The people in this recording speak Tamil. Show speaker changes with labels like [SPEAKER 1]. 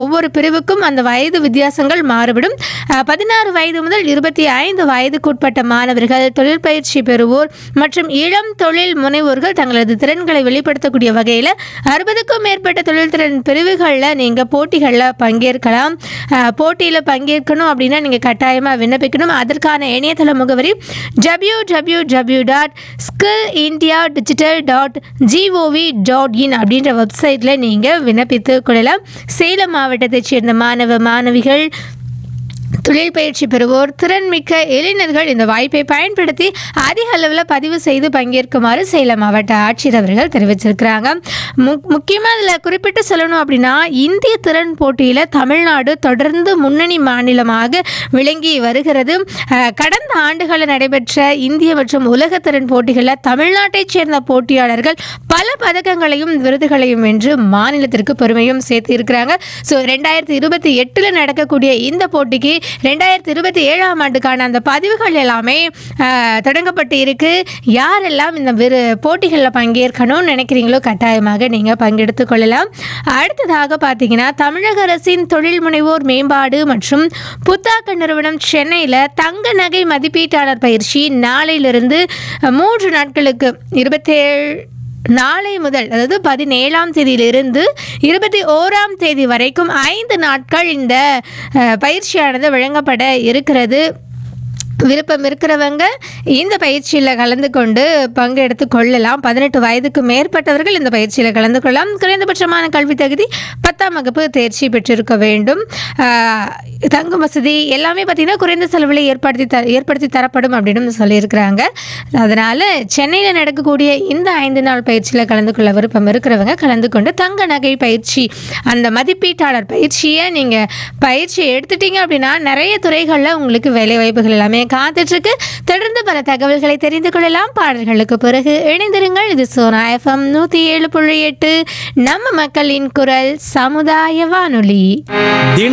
[SPEAKER 1] ஒவ்வொரு பிரிவுக்கும் அந்த வயது வித்தியாசங்கள் மாறுபடும். 16 வயது முதல் 25 வயதுக்குட்பட்ட மாணவர்கள், தொழில் பயிற்சி பெறுவோர் மற்றும் இளம் தொழில் முனைவோர்கள் தங்களது திறன்களை வெளிப்படுத்தக்கூடிய வகையில் 60க்கும் மேற்பட்ட தொழில் திறன் பிரிவுகளில் நீங்கள் போட்டிகளில் பங்கேற்கலாம். போட்டியில் பங்கேற்கணும் அப்படின்னா நீங்கள் கட்டாயமாக விண்ணப்பிக்கணும். அதற்கான இணையதள முகவரி www.skillindiadigital.gov.in அப்படின்ற வெப்சைட்டில் நீங்கள் விண்ணப்பித்து கொள்ளலாம். சேலம் மாவட்டத்தைச் சேர்ந்த மாணவ மாணவிகள், தொழில் பயிற்சி பெறுவோர், திறன்மிக்க இளைஞர்கள் இந்த வாய்ப்பை பயன்படுத்தி அதிக அளவில் பதிவு செய்து பங்கேற்குமாறு சேலம் மாவட்ட ஆட்சியர் அவர்கள் தெரிவிச்சிருக்கிறாங்க. முக்கியமாக இதில் குறிப்பிட்டு சொல்லணும் அப்படின்னா, இந்திய திறன் போட்டியில் தமிழ்நாடு தொடர்ந்து முன்னணி மாநிலமாக விளங்கி வருகிறது. கடந்த ஆண்டுகளில் நடைபெற்ற இந்திய மற்றும் உலக திறன் போட்டிகளில் தமிழ்நாட்டைச் சேர்ந்த போட்டியாளர்கள் பல பதக்கங்களையும் விருதுகளையும் வென்று மாநிலத்திற்கு பெருமையும் சேர்த்து இருக்கிறாங்க. ஸோ 2028 நடக்கக்கூடிய இந்த போட்டிக்கு 2027 ஆண்டுக்கான அந்த பதிவுகள் எல்லாமே தொடங்கப்பட்டு இருக்கு. யாரெல்லாம் இந்த போட்டிகளில் பங்கேற்கணும்னு நினைக்கிறீங்களோ கட்டாயமாக நீங்கள் பங்கெடுத்து கொள்ளலாம். அடுத்ததாக பார்த்தீங்கன்னா, தமிழக அரசின் தொழில் முனைவோர் மேம்பாடு மற்றும் புத்தாக்க நிறுவனம் சென்னையில் தங்க நகை மதிப்பீட்டாளர் பயிற்சி நாளையிலிருந்து 3 நாட்களுக்கு 27 நாளை முதல், அதாவது 17ஆம் தேதியிலிருந்து 21ஆம் தேதி வரைக்கும் 5 நாட்கள் இந்த பயிற்சியானது வழங்கப்பட இருக்கிறது. விருப்பம் இருக்கிறவங்க இந்த பயிற்சியில் கலந்து கொண்டு பங்கெடுத்து கொள்ளலாம். 18 வயதுக்கு மேற்பட்டவர்கள் இந்த பயிற்சியில் கலந்து கொள்ளலாம். குறைந்தபட்சமான கல்வி தகுதி 10ஆம் வகுப்பு தேர்ச்சி பெற்றிருக்க வேண்டும். தங்கும் வசதி எல்லாமே பார்த்திங்கன்னா குறைந்த செலவில் ஏற்படுத்தி தரப்படும் அப்படின்னு சொல்லியிருக்கிறாங்க. அதனால் சென்னையில் நடக்கக்கூடிய இந்த 5 நாள் பயிற்சியில் கலந்து கொள்ள விருப்பம் இருக்கிறவங்க கலந்து கொண்டு தங்க நகை பயிற்சி, அந்த மதிப்பீட்டாளர் பயிற்சியை நீங்கள் பயிற்சியை எடுத்துட்டீங்க அப்படின்னா நிறைய துறைகளில் உங்களுக்கு வேலை வாய்ப்புகள் எல்லாமே காத்துட்ருக்கு. தொடர்ந்து பல தகவல்களை தெரிந்து கொள்ளலாம். பாடல்களுக்கு பிறகு இணைந்திருங்கள். இது சோனா FM 107.8 நம்ம மக்களின் குரல் சமுதாய வானொலி.